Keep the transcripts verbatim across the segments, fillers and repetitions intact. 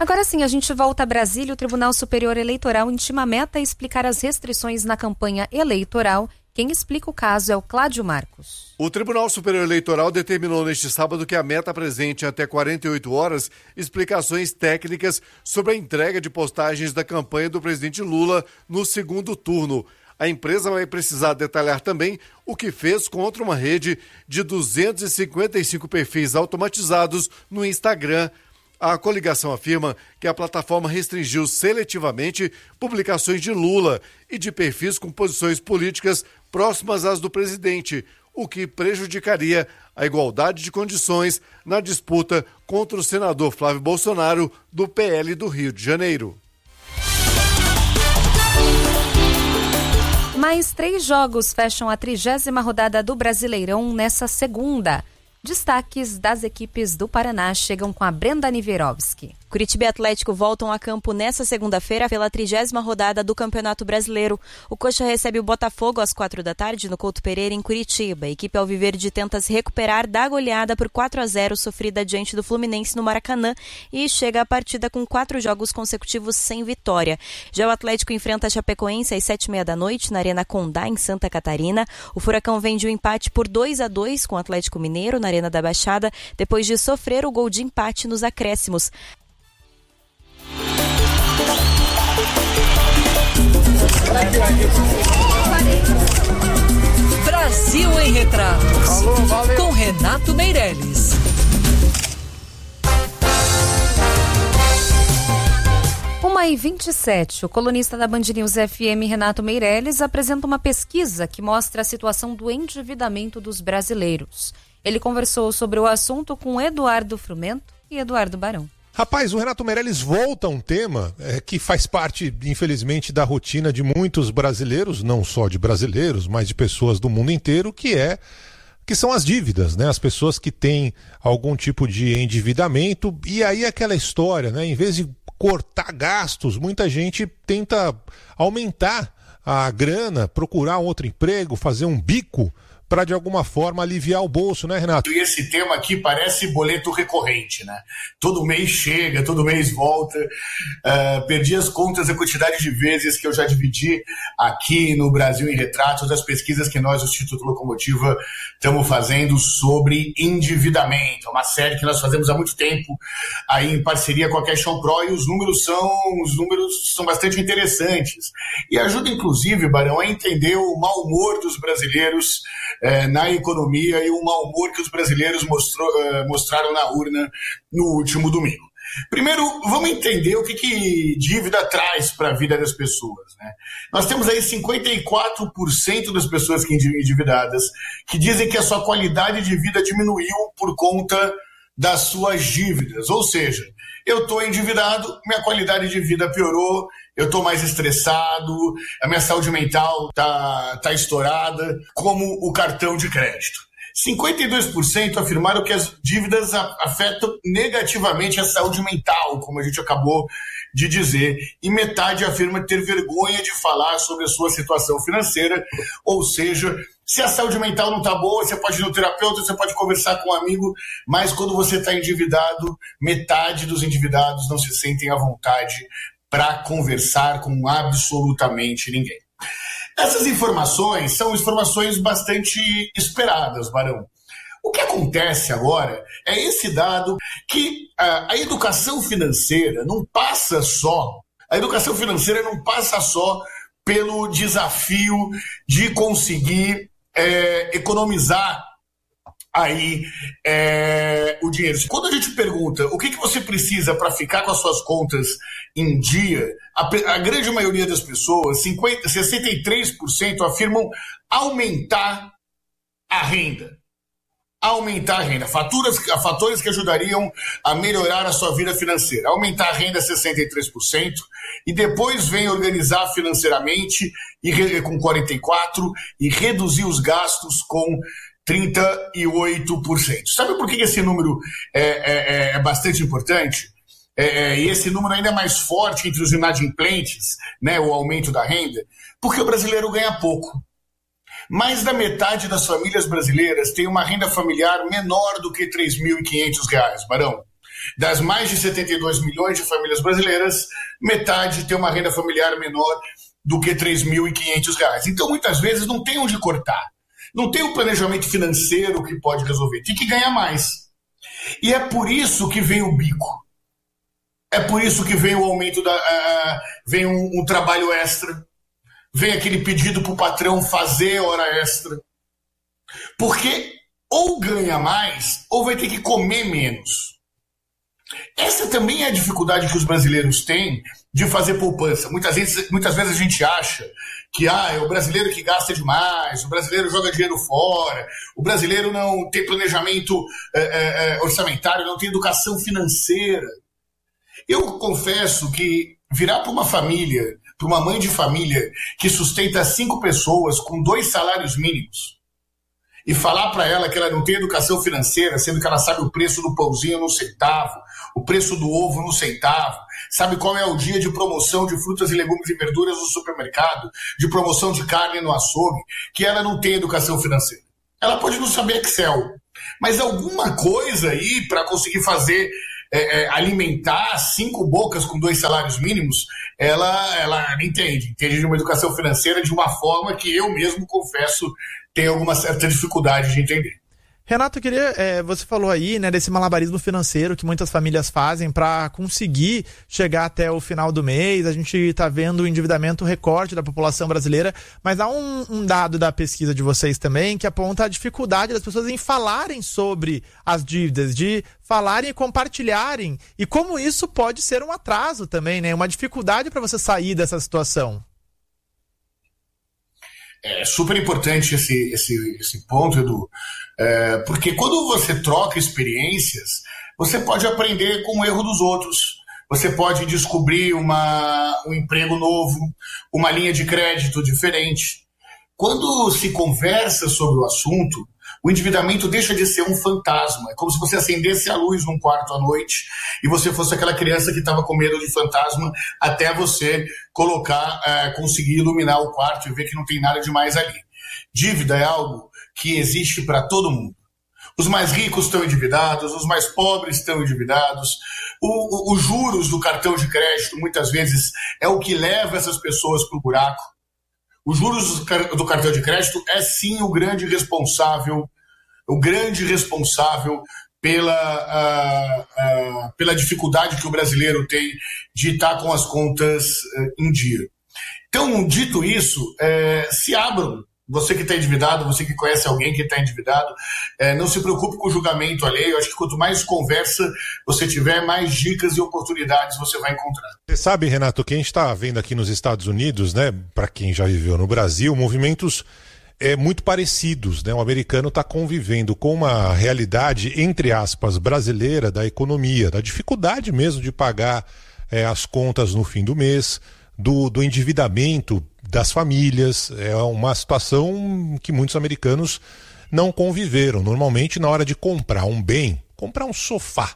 Agora sim, a gente volta a Brasília. O Tribunal Superior Eleitoral intima a Meta a explicar as restrições na campanha eleitoral. Quem explica o caso é o Cláudio Marcos. O Tribunal Superior Eleitoral determinou neste sábado que a Meta apresente até quarenta e oito horas explicações técnicas sobre a entrega de postagens da campanha do presidente Lula no segundo turno. A empresa vai precisar detalhar também o que fez contra uma rede de duzentos e cinquenta e cinco perfis automatizados no Instagram. A coligação afirma que a plataforma restringiu seletivamente publicações de Lula e de perfis com posições políticas próximas às do presidente, o que prejudicaria a igualdade de condições na disputa contra o senador Flávio Bolsonaro, do P L do Rio de Janeiro. Mais três jogos fecham a trigésima rodada do Brasileirão nessa segunda. Destaques das equipes do Paraná chegam com a Brenda Niverovski. Curitiba e Atlético voltam a campo nesta segunda-feira pela trigésima rodada do Campeonato Brasileiro. O Coxa recebe o Botafogo às quatro da tarde no Couto Pereira, em Curitiba. A equipe alviverde tenta se recuperar da goleada por quatro a zero sofrida diante do Fluminense no Maracanã e chega à partida com quatro jogos consecutivos sem vitória. Já o Atlético enfrenta a Chapecoense às sete e meia da noite na Arena Condá, em Santa Catarina. O Furacão vem de um empate por dois a dois com o Atlético Mineiro na Arena da Baixada, depois de sofrer o gol de empate nos acréscimos. Brasil em Retratos. Alô, valeu. Com Renato Meirelles. uma e vinte e sete, o colunista da Band News F M, Renato Meirelles, apresenta uma pesquisa que mostra a situação do endividamento dos brasileiros. Ele conversou sobre o assunto com Eduardo Frumento e Eduardo Barão. Rapaz, o Renato Meirelles volta a um tema é, que faz parte, infelizmente, da rotina de muitos brasileiros, não só de brasileiros, mas de pessoas do mundo inteiro, que é que são as dívidas, né? As pessoas que têm algum tipo de endividamento, e aí aquela história, né? Em vez de cortar gastos, muita gente tenta aumentar a grana, procurar um outro emprego, fazer um bico para de alguma forma aliviar o bolso, né, Renato? E esse tema aqui parece boleto recorrente, né? Todo mês chega, todo mês volta. Uh, perdi as contas da quantidade de vezes que eu já dividi aqui no Brasil em Retratos as pesquisas que nós, o Instituto Locomotiva, estamos fazendo sobre endividamento. É uma série que nós fazemos há muito tempo, aí em parceria com a Cash on Pro, e os números são, os números são bastante interessantes. E ajuda, inclusive, Barão, a entender o mau humor dos brasileiros É, na economia e o mau humor que os brasileiros mostrou, uh, mostraram na urna no último domingo. Primeiro, vamos entender o que, que dívida traz para a vida das pessoas, né? Nós temos aí cinquenta e quatro por cento das pessoas que endividadas que dizem que a sua qualidade de vida diminuiu por conta das suas dívidas. Ou seja, eu estou endividado, minha qualidade de vida piorou, eu estou mais estressado, a minha saúde mental está tá estourada, como o cartão de crédito. cinquenta e dois por cento afirmaram que as dívidas afetam negativamente a saúde mental, como a gente acabou de dizer, e metade afirma ter vergonha de falar sobre a sua situação financeira. Ou seja, se a saúde mental não está boa, você pode ir no terapeuta, você pode conversar com um amigo, mas quando você está endividado, metade dos endividados não se sentem à vontade para conversar com absolutamente ninguém. Essas informações são informações bastante esperadas, Barão. O que acontece agora é esse dado que a, a educação financeira não passa só, a educação financeira não passa só pelo desafio de conseguir é, economizar aí é, o dinheiro. Quando a gente pergunta o que, que você precisa para ficar com as suas contas em dia, a, a grande maioria das pessoas, cinquenta, sessenta e três por cento, afirmam aumentar a renda. Aumentar a renda. Faturas, fatores que ajudariam a melhorar a sua vida financeira. Aumentar a renda, sessenta e três por cento, e depois vem organizar financeiramente e, com quarenta e quatro por cento, e reduzir os gastos com trinta e oito por cento. Sabe por que esse número é, é, é bastante importante? É, e esse número ainda é mais forte entre os inadimplentes, né, o aumento da renda? Porque o brasileiro ganha pouco. Mais da metade das famílias brasileiras tem uma renda familiar menor do que três mil e quinhentos reais, Barão. Das mais de setenta e dois milhões de famílias brasileiras, metade tem uma renda familiar menor do que três mil e quinhentos reais. Então, muitas vezes, não tem onde cortar. Não tem um planejamento financeiro que pode resolver. Tem que ganhar mais. E é por isso que vem o bico. É por isso que vem o aumento da... Uh, vem um, um trabalho extra. Vem aquele pedido para o patrão fazer hora extra. Porque ou ganha mais, ou vai ter que comer menos. Essa também é a dificuldade que os brasileiros têm de fazer poupança. Muitas vezes, muitas vezes a gente acha que ah, é o brasileiro que gasta demais, o brasileiro joga dinheiro fora, o brasileiro não tem planejamento é, é, orçamentário, não tem educação financeira. Eu confesso que virar para uma família, para uma mãe de família que sustenta cinco pessoas com dois salários mínimos e falar para ela que ela não tem educação financeira, sendo que ela sabe o preço do pãozinho no centavo, o preço do ovo no centavo, sabe qual é o dia de promoção de frutas e legumes e verduras no supermercado, de promoção de carne no açougue, que ela não tem educação financeira. Ela pode não saber Excel, mas alguma coisa aí para conseguir fazer, é, é, alimentar cinco bocas com dois salários mínimos, ela, ela entende, entende de uma educação financeira de uma forma que eu mesmo, confesso, tenho alguma certa dificuldade de entender. Renato, eu queria, é, você falou aí, né, desse malabarismo financeiro que muitas famílias fazem para conseguir chegar até o final do mês. A gente está vendo o endividamento recorde da população brasileira, mas há um, um dado da pesquisa de vocês também que aponta a dificuldade das pessoas em falarem sobre as dívidas, de falarem e compartilharem, e como isso pode ser um atraso também, né, uma dificuldade para você sair dessa situação. É super importante esse, esse, esse ponto, Edu, é, porque quando você troca experiências, você pode aprender com o erro dos outros, você pode descobrir uma, um emprego novo, uma linha de crédito diferente. Quando se conversa sobre o assunto, o endividamento deixa de ser um fantasma. É como se você acendesse a luz num quarto à noite e você fosse aquela criança que estava com medo de fantasma até você colocar, é, conseguir iluminar o quarto e ver que não tem nada demais ali. Dívida é algo que existe para todo mundo. Os mais ricos estão endividados, os mais pobres estão endividados. O, o, os juros do cartão de crédito, muitas vezes, é o que leva essas pessoas para o buraco. Os juros do cartão de crédito é sim o grande responsável, o grande responsável pela, uh, uh, pela dificuldade que o brasileiro tem de estar com as contas uh, em dia. Então, dito isso, uh, se abram. Você que está endividado, você que conhece alguém que está endividado, uh, não se preocupe com o julgamento alheio. Acho que quanto mais conversa você tiver, mais dicas e oportunidades você vai encontrar. Você sabe, Renato, que a gente está vendo aqui nos Estados Unidos, né, para quem já viveu no Brasil, movimentos é, muito parecidos, né? O americano está convivendo com uma realidade, entre aspas, brasileira da economia, da dificuldade mesmo de pagar é, as contas no fim do mês, do, do endividamento das famílias. É uma situação que muitos americanos não conviveram. Normalmente, na hora de comprar um bem, comprar um sofá,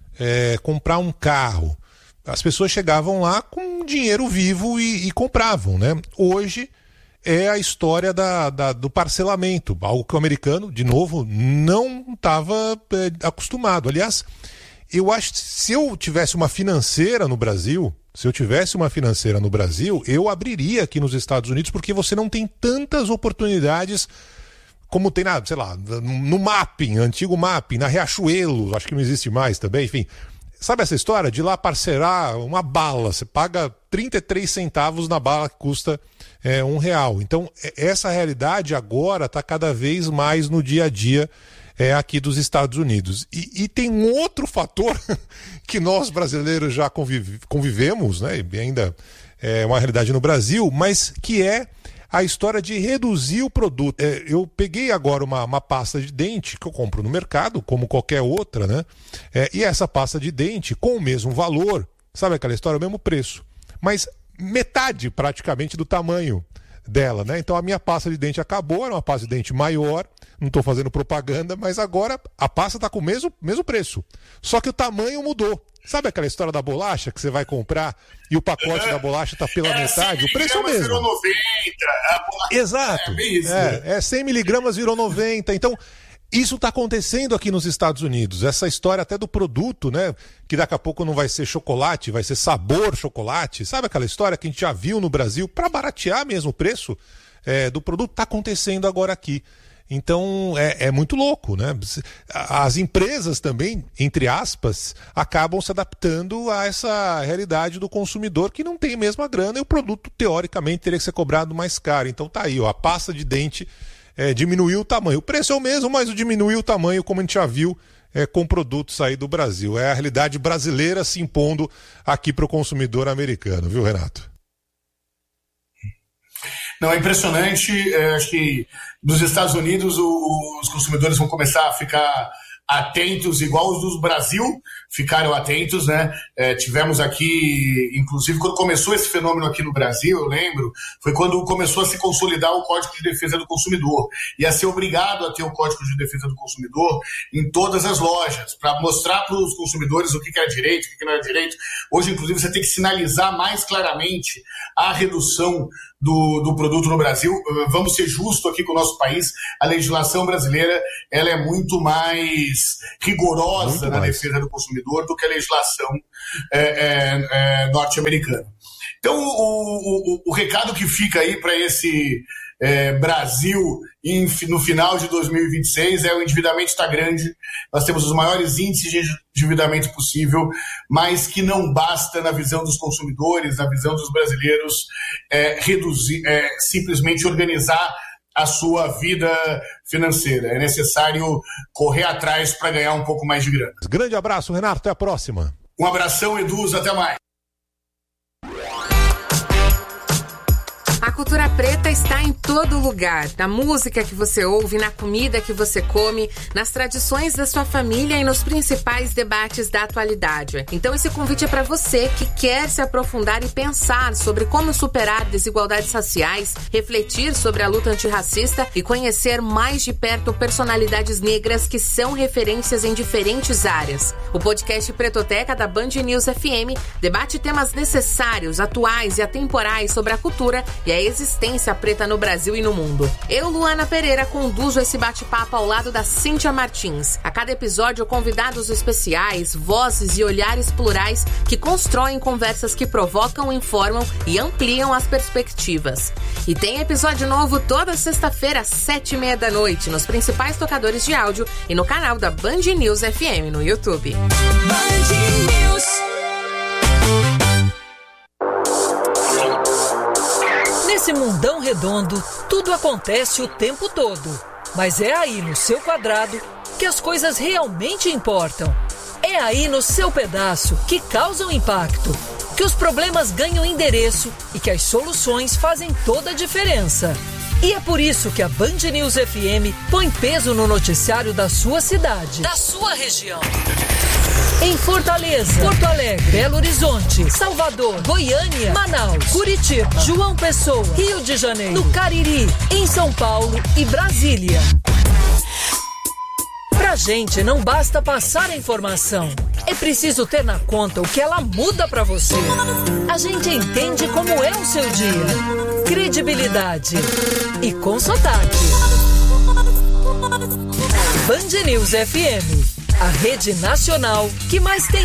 é, comprar um carro, as pessoas chegavam lá com dinheiro vivo e, e compravam, né? Hoje é a história da, da, do parcelamento, algo que o americano, de novo, não estava é, acostumado. Aliás, eu acho que se eu tivesse uma financeira no Brasil, se eu tivesse uma financeira no Brasil, eu abriria aqui nos Estados Unidos, porque você não tem tantas oportunidades como tem na, sei lá, no Mapping, antigo Mapping, na Riachuelo, acho que não existe mais também, enfim. Sabe essa história de ir lá parcelar uma bala? Você paga trinta e três centavos na bala que custa é, um real. Então, essa realidade agora está cada vez mais no dia a dia é, aqui dos Estados Unidos. E, e tem um outro fator que nós brasileiros já convive, convivemos, né? E ainda é uma realidade no Brasil, mas que é a história de reduzir o produto. É, eu peguei agora uma, uma pasta de dente que eu compro no mercado, como qualquer outra, né? É, e essa pasta de dente, com o mesmo valor, sabe aquela história, o mesmo preço, mas metade praticamente do tamanho dela, né? Então a minha pasta de dente acabou, era uma pasta de dente maior, não estou fazendo propaganda, mas agora a pasta está com o mesmo, mesmo preço, só que o tamanho mudou. Sabe aquela história da bolacha que você vai comprar e o pacote é, da bolacha está pela é, metade? O preço é o mesmo. Virou noventa. A bolacha... Exato. É, é, é cem miligramas virou noventa. Então, Isso está acontecendo aqui nos Estados Unidos. Essa história até do produto, né? Que daqui a pouco não vai ser chocolate, vai ser sabor chocolate. Sabe aquela história que a gente já viu no Brasil? Para baratear mesmo o preço é, do produto, está acontecendo agora aqui. Então é, é muito louco, né? As empresas também, entre aspas, acabam se adaptando a essa realidade do consumidor que não tem mesmo a grana e o produto, teoricamente, teria que ser cobrado mais caro. Então tá aí, ó, a pasta de dente é, diminuiu o tamanho. O preço é o mesmo, mas diminuiu o tamanho, como a gente já viu é, com produtos aí do Brasil. É a realidade brasileira se impondo aqui para o consumidor americano, viu, Renato? Não, é impressionante. É, acho que nos Estados Unidos o, os consumidores vão começar a ficar atentos, igual os do Brasil ficaram atentos, né? É, tivemos aqui, inclusive, quando começou esse fenômeno aqui no Brasil, eu lembro, foi quando começou a se consolidar o Código de Defesa do Consumidor. E a ser obrigado a ter o Código de Defesa do Consumidor em todas as lojas, para mostrar para os consumidores o que era direito, o que não era direito. Hoje, inclusive, você tem que sinalizar mais claramente a redução do, do produto no Brasil. Vamos ser justos aqui com o nosso país. A legislação brasileira ela é muito mais rigorosa muito na mais. defesa do consumidor do que a legislação é, é, é, norte-americana. Então, o, o, o recado que fica aí para esse é, Brasil em, no final de dois mil e vinte e seis é: o endividamento está grande, nós temos os maiores índices de endividamento possível, mas que não basta, na visão dos consumidores, na visão dos brasileiros, é, reduzir, é, simplesmente organizar a sua vida financeira. É necessário correr atrás para ganhar um pouco mais de grana. Grande abraço, Renato. Até a próxima. Um abração, Eduz. Até mais. A cultura preta está em todo lugar, na música que você ouve, na comida que você come, nas tradições da sua família e nos principais debates da atualidade. Então esse convite é para você que quer se aprofundar e pensar sobre como superar desigualdades raciais, refletir sobre a luta antirracista e conhecer mais de perto personalidades negras que são referências em diferentes áreas. O podcast Pretoteca da Band News F M debate temas necessários, atuais e atemporais sobre a cultura e a existência preta no Brasil e no mundo. Eu, Luana Pereira, conduzo esse bate-papo ao lado da Cíntia Martins. A cada episódio, convidados especiais, vozes e olhares plurais que constroem conversas que provocam, informam e ampliam as perspectivas. E tem episódio novo toda sexta-feira às sete e meia da noite nos principais tocadores de áudio e no canal da Band News F M no YouTube. Band News. Nesse mundão redondo, tudo acontece o tempo todo. Mas é aí no seu quadrado que as coisas realmente importam. É aí no seu pedaço que causam impacto, que os problemas ganham endereço e que as soluções fazem toda a diferença. E é por isso que a Band News F M põe peso no noticiário da sua cidade, da sua região. Em Fortaleza, Porto Alegre, Belo Horizonte, Salvador, Goiânia, Manaus, Curitiba, João Pessoa, Rio de Janeiro, no Cariri, em São Paulo e Brasília. Pra gente não basta passar a informação, é preciso ter na conta o que ela muda pra você. A gente entende como é o seu dia, credibilidade e com sotaque. Band News F M, a rede nacional que mais tem